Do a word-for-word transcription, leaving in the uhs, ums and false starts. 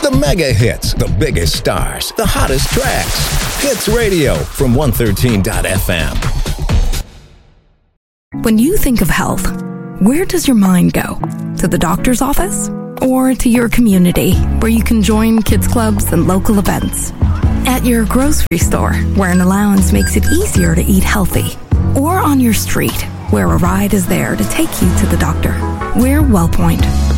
The mega hits, the biggest stars, the hottest tracks. Hits Radio from one thirteen dot f m. When you think of health, where does your mind go? To the doctor's office? Or to your community, where you can join kids clubs and local events? At your grocery store, where an allowance makes it easier to eat healthy? Or on your street, where a ride is there to take you to the doctor? We're WellPoint,